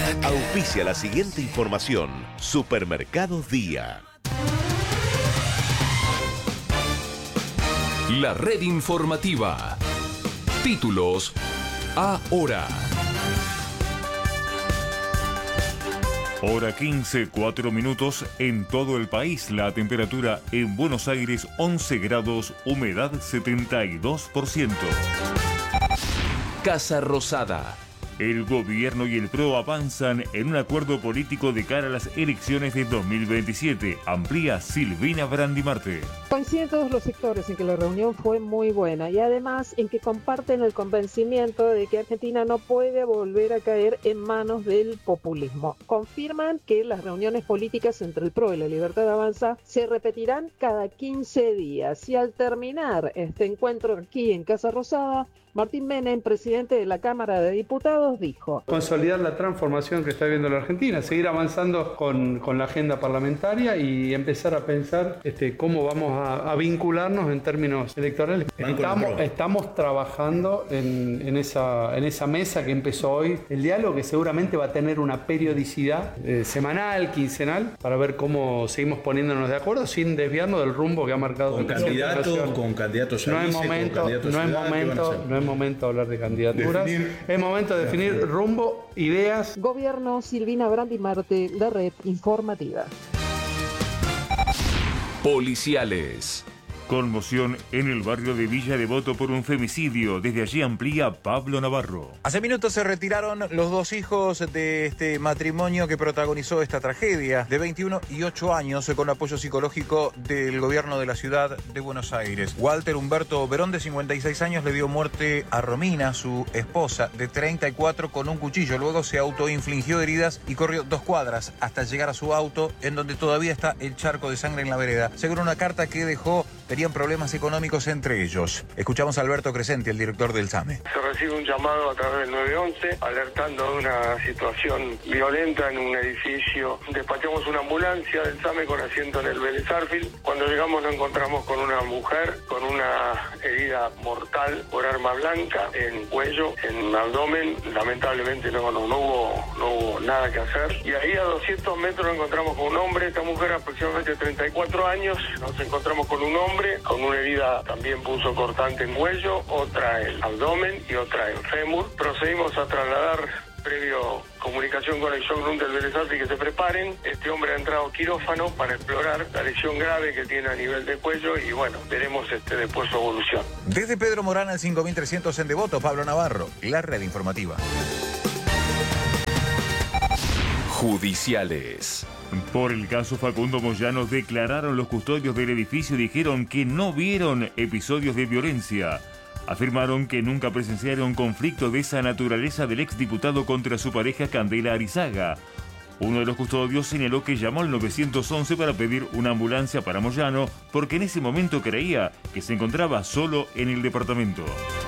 Auspicia la siguiente información. Supermercados Día. La red informativa. Títulos ahora. Hora 15, 4 minutos en todo el país. La temperatura en Buenos Aires 11 grados, humedad 72%. Casa Rosada. El gobierno y el PRO avanzan en un acuerdo político de cara a las elecciones de 2027. Amplía Silvina Brandimarte. Coinciden todos los sectores en que la reunión fue muy buena y además en que comparten el convencimiento de que Argentina no puede volver a caer en manos del populismo. Confirman que las reuniones políticas entre el PRO y la Libertad Avanza se repetirán cada 15 días y al terminar este encuentro aquí en Casa Rosada, Martín Menem, presidente de la Cámara de Diputados, dijo: consolidar la transformación que está viviendo la Argentina, seguir avanzando con la agenda parlamentaria y empezar a pensar cómo vamos a vincularnos en términos electorales. Estamos trabajando en esa mesa que empezó hoy, el diálogo que seguramente va a tener una periodicidad semanal, quincenal, para ver cómo seguimos poniéndonos de acuerdo sin desviarnos del rumbo que ha marcado. Con candidatos no es momento de hablar de candidaturas, es momento de definir rumbo, ideas. Gobierno, Silvina Brandimarte, la red informativa. Policiales. Conmoción en el barrio de Villa Devoto por un femicidio. Desde allí amplía Pablo Navarro. Hace minutos se retiraron los dos hijos de este matrimonio que protagonizó esta tragedia, de 21 y 8 años, con apoyo psicológico del gobierno de la ciudad de Buenos Aires. Walter Humberto Verón, de 56 años, le dio muerte a Romina, su esposa, de 34, con un cuchillo. Luego se autoinfligió heridas y corrió 2 cuadras hasta llegar a su auto, en donde todavía está el charco de sangre en la vereda. Según una carta que dejó, tenían problemas económicos entre ellos. Escuchamos a Alberto Crescenti, el director del SAME. Se recibe un llamado a través del 911 alertando de una situación violenta en un edificio. Despachamos una ambulancia del SAME con asiento en el Vélez Sarsfield. Cuando llegamos nos encontramos con una mujer con una herida mortal por arma blanca en cuello, en abdomen. Lamentablemente no hubo nada que hacer. Y ahí a 200 metros nos encontramos con un hombre. Esta mujer aproximadamente 34 años. Nos encontramos con un hombre con una herida también punzocortante en cuello, otra en abdomen y otra en fémur. Procedimos a trasladar, previo comunicación con el shock room del Vélez Sarsfield, que se preparen. Este hombre ha entrado a quirófano para explorar la lesión grave que tiene a nivel de cuello y bueno, veremos después su evolución. Desde Pedro Morán al 5300 en Devoto, Pablo Navarro, la red informativa. Judiciales. Por el caso Facundo Moyano, declararon los custodios del edificio y dijeron que no vieron episodios de violencia. Afirmaron que nunca presenciaron conflicto de esa naturaleza del exdiputado contra su pareja Candela Arizaga. Uno de los custodios señaló que llamó al 911 para pedir una ambulancia para Moyano porque en ese momento creía que se encontraba solo en el departamento.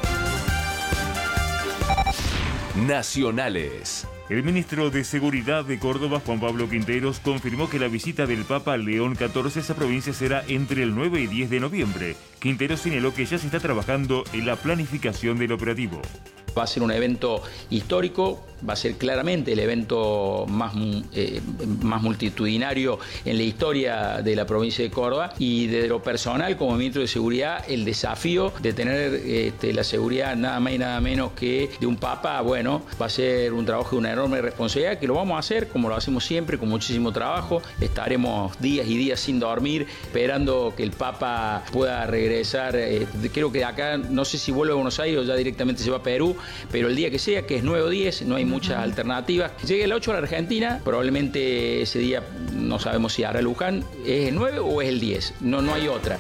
Nacionales. El ministro de Seguridad de Córdoba, Juan Pablo Quinteros, confirmó que la visita del Papa León XIV a esa provincia será entre el 9 y 10 de noviembre. Quinteros señaló que ya se está trabajando en la planificación del operativo. Va a ser un evento histórico, va a ser claramente el evento más multitudinario en la historia de la provincia de Córdoba, y desde lo personal, como ministro de Seguridad, el desafío de tener la seguridad nada más y nada menos que de un papa, bueno, va a ser un trabajo de una enorme responsabilidad, que lo vamos a hacer como lo hacemos siempre, con muchísimo trabajo. Estaremos días y días sin dormir, esperando que el papa pueda regresar. Creo que acá, no sé si vuelve a Buenos Aires o ya directamente se va a Perú, pero el día que sea, que es 9 o 10, no hay muchas alternativas. Llegue el 8 a la Argentina, probablemente ese día no sabemos si hará Luján. ¿Es el 9 o es el 10? No hay otra.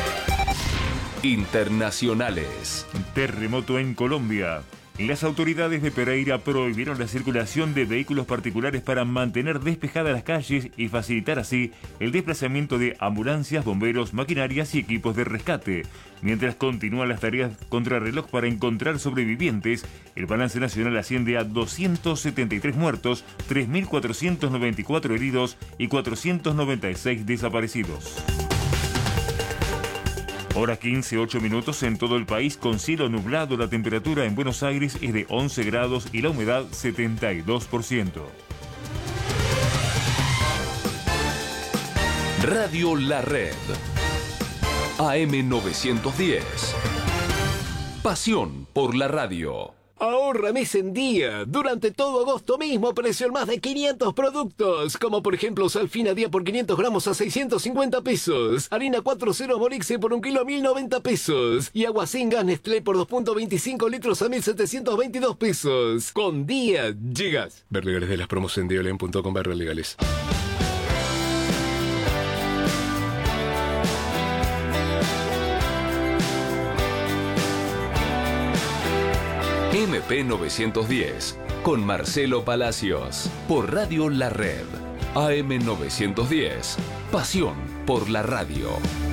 Internacionales. Terremoto en Colombia. Las autoridades de Pereira prohibieron la circulación de vehículos particulares para mantener despejadas las calles y facilitar así el desplazamiento de ambulancias, bomberos, maquinarias y equipos de rescate. Mientras continúan las tareas contrarreloj para encontrar sobrevivientes, el balance nacional asciende a 273 muertos, 3.494 heridos y 496 desaparecidos. Hora 15, 8 minutos en todo el país con cielo nublado. La temperatura en Buenos Aires es de 11 grados y la humedad 72%. Radio La Red. AM910. Pasión por la radio. Ahorra mes en día. Durante todo agosto mismo apareció en más de 500 productos, como por ejemplo sal fina día por 500 gramos a 650 pesos, harina 4.0 Morixe por 1 kilo a 1.090 pesos y agua sin gas Nestlé por 2.25 litros a 1.722 pesos. Con día llegas. Ver legales de las promos en diolen.com/legales. MP910 con Marcelo Palacios por Radio La Red. AM910. Pasión por la radio.